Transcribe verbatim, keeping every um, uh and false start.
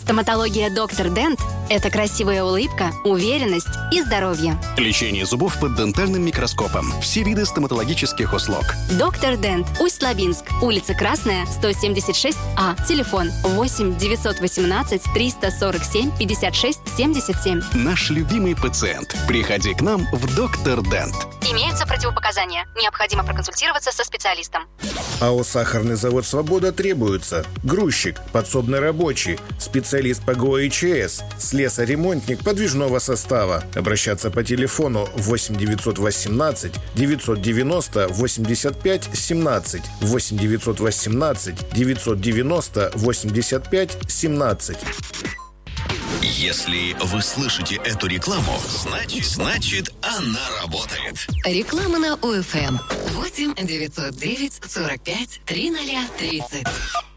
Стоматология «Доктор Дент» – это красивая улыбка, уверенность и здоровье. Лечение зубов под дентальным микроскопом. Все виды стоматологических услуг. «Доктор Дент», Усть-Лабинск, улица Красная, сто семьдесят шесть А, телефон восемь девятьсот восемнадцать триста сорок семь пятьдесят шесть семьдесят семь. Наш любимый пациент. Приходи к нам в «Доктор Дент». Имеются противопоказания. Необходимо проконсультироваться со специалистом. АО «Сахарный завод «Свобода» требуется грузчик, подсобный рабочий, специалист по ГО и ЧС, слесарь-ремонтник подвижного состава. Обращаться по телефону восемь девятьсот восемнадцать девятьсот девяносто восемьдесят пять семнадцать, восемь девятьсот восемнадцать девятьсот девяносто восемьдесят пять семнадцать. Если вы слышите эту рекламу, значит, значит она работает. Реклама на ОФМ. восемь девятьсот девять сорок пять тридцать тридцать.